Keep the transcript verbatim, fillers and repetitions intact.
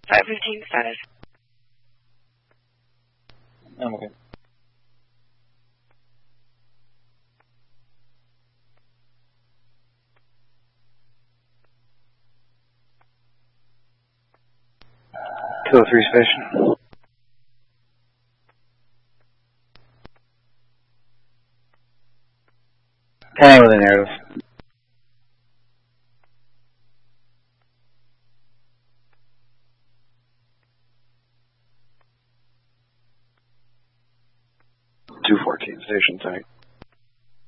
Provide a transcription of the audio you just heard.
five fifteen status. I'm okay. two oh three station. Hang with the narrative. two fourteen station, sorry.